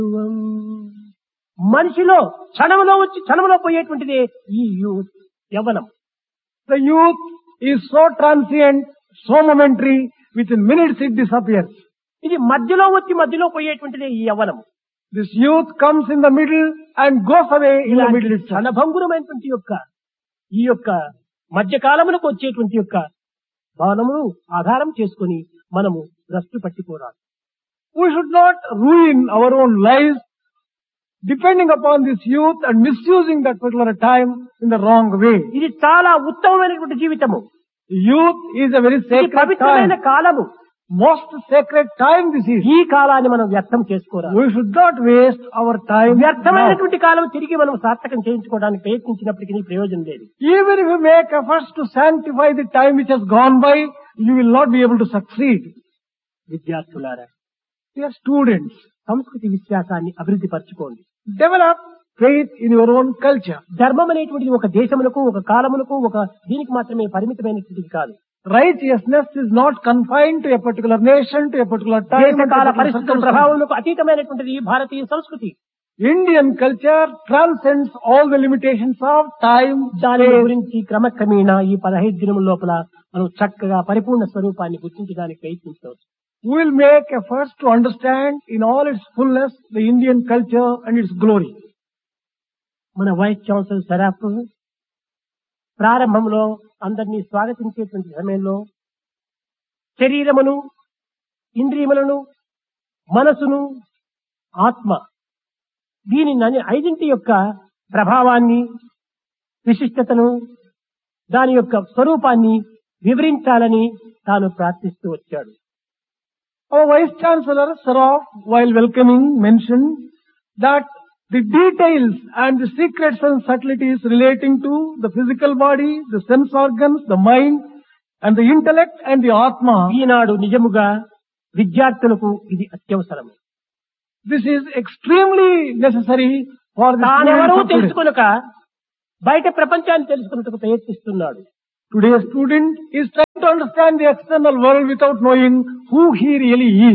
మనిషిలో క్షణంలో వచ్చి క్షణంలో పోయేటువంటిదే ఈ youth Yavvanam. The youth is so transient, so momentary, within minutes it disappears. ఇది మధ్యలో వచ్చి మధ్యలో పోయేటువంటిదే ఈ యవ్వనం. This youth comes in the middle and goes away in the middle itself. క్షణభంగురమైనటువంటి ఈ యొక్క మధ్యకాలములకు వచ్చేటువంటి యొక్క భావనమును ఆధారం చేసుకొని మనము భ్రష్టు పట్టిపోరాదు. We should not ruin our own lives depending upon this youth and misusing that particular time in the wrong way. ఇది చాలా ఉత్తమమైనటువంటి జీవితము. Youth is a very ఇది sacred పవిత్రమైన time. కాలము. Most sacred time this is. ఈ కాలాన్ని మనం వ్యర్థం చేసుకోరాదు. We should not waste our time. వ్యర్థమైనటువంటి కాలం తిరిగి మనం సార్థకం చేయించుకోవడానికి ప్రయత్నించినప్పటికీ ప్రయోజనం లేదు. Even if you make efforts to sanctify the time which has gone by, you will not be able to succeed. విద్యార్థులారా, We are students. సంస్కృతి విశ్వాసాన్ని అభివృద్ధి పరచుకోండి. Develop faith in your own culture. ధర్మం అనేటువంటిది ఒక దేశములకు, ఒక కాలములకు, ఒక దీనికి మాత్రమే పరిమితమైనటువంటిది కాదు. Righteousness is not confined to a particular nation, to a particular time. దేశ కాల and పరిస్థితుల particular ప్రభావములకు అతీతమైనటువంటిది భారతీయ సంస్కృతి. Indian culture transcends all the limitations of time. దాని గురించి క్రమక్రమేణా ఈ 15 దినముల లోపల మనం చక్కగా పరిపూర్ణ స్వరూపాన్ని గుర్తించడానికి ప్రయత్నించవచ్చు. We will make efforts to understand in all its fullness the Indian culture and its glory. మన వైస్ ఛాన్సలర్ సరాఫ్ ప్రారంభంలో అందరినీ స్వాగతించేటువంటి సమయంలో శరీరమును, ఇంద్రియములను, మనసును, ఆత్మ దీని ఐదింటి యొక్క ప్రభావాన్ని, విశిష్టతను, దాని యొక్క స్వరూపాన్ని వివరించాలని తాను ప్రార్థిస్తూ వచ్చాడు. Our Vice Chancellor Saraf, while welcoming, mentioned that the details and the secrets and subtleties relating to the physical body, the sense organs, the mind, and the intellect and the Atma. ఈనాడు నిజముగా విద్యార్థులకు ఇది అత్యవసరం. This is extremely necessary for the తానెవరూ students of today. తెలుసుకొనక బయట ప్రపంచాన్ని తెలుసుకున్నట్టుకు ప్రయత్నిస్తున్నాడు. Today's student is trying to understand the external world without knowing who he really is.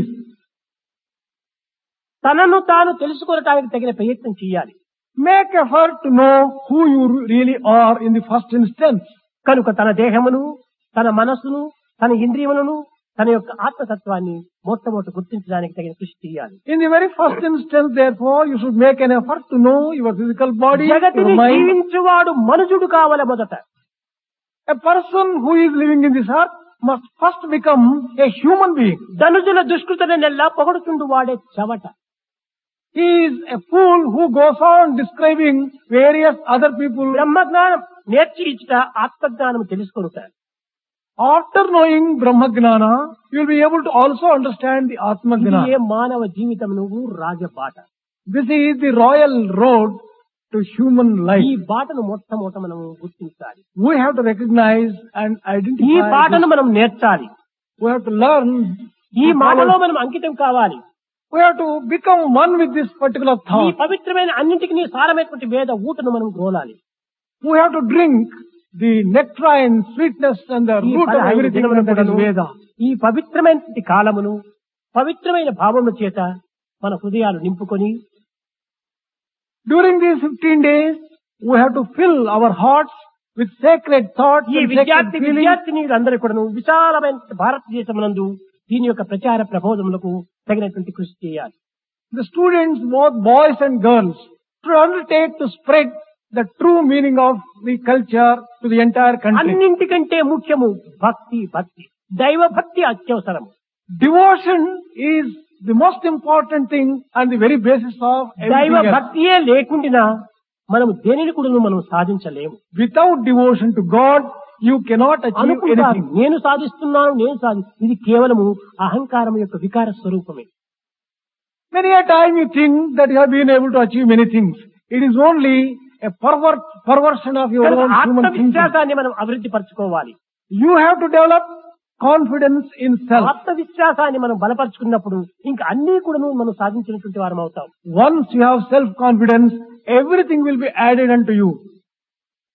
తనను తాను తెలుసుకోవడానికి తగిన ప్రయత్నం చేయాలి. Make effort to know who you really are in the first instance. కనుక తన దేహమును, తన మనస్సును, తన ఇంద్రియములను, తన యొక్క ఆత్మతత్వాన్ని మొట్టమొదటి గుర్తించడానికి తగిన కృషి చేయాలి. In the very first instance, therefore, you should make an effort to know your physical body, your జగతిని mind. జీవించువాడు మనుజుడు కావాల మొదట. A person who is living in this earth must first become a human being. ధనుజుల దుష్కృతనెల్లా పొగడుచుండు వాడే చవట. He is a fool who goes on describing various other people. బ్రహ్మజ్ఞానం నేర్చి ఇచ్చుట ఆత్మజ్ఞానం తెలుసుకొనుట. After knowing Brahma Gnana, you will be able to also understand the Atma ఇది Gnana. ఏ మానవ జీవితం నువ్వు రాజబాట. This is the royal road to human ఈ life. బాటను మొట్టమొదట మనం గుర్తించాలి. We have to recognize and ఈ identify. బాటను మనం నేర్చాలి. We have to learn. ఈ to మాటలో follow. మనం అంకితం కావాలి. We have to become one with this particular ఈ thought. పవిత్రమైన అన్నింటికి సారమైనటువంటి వేద ఊటను మనం గ్రోలాలి. We have to drink the nectarine, sweetness and the ఈ root of 15 everything దినముల that is కూడాను Veda. ఈ పవిత్రమైనటువంటి కాలమును పవిత్రమైన భావముల చేత మన హృదయాలు నింపుకొని During these 15 days, we have to fill our hearts with sacred thoughts ఈ and sacred feelings. విద్యార్థినీలందరూ కూడాను విశాలమైన భారతదేశమునందు దీని యొక్క ప్రచార ప్రబోధములకు తగినటువంటి కృషి చేయాలి. The students, both boys and girls, should undertake to spread the true meaning of the culture to the entire country. అన్నింటికంటే ముఖ్యము భక్తి. దైవ భక్తి అత్యవసరం. Devotion is the most important thing and the very basis of దైవ everything else. భక్తియే లేకుండా మనము దేనిని కూడా మనం సాధించలేము. Without devotion to God, you cannot achieve అనుకుంటారు anything. నేను సాధిస్తున్నాను. ఇది కేవలము అహంకారం యొక్క వికార స్వరూపమే. Many a time you think that you have been able to achieve many things. It is only a perversion of your కనుక own human thinking. ఆత్మవిశ్వాసాన్ని మనం అభివృద్ధి పరచుకోవాలి. You have to develop confidence in self. ఆత్మవిశ్వాసాన్ని మనం బలపరుచుకున్నప్పుడు ఇంకా అన్ని కూడా మనం సాధించినటువంటి వారం అవుతాం. Once you have self-confidence, everything will be added unto you.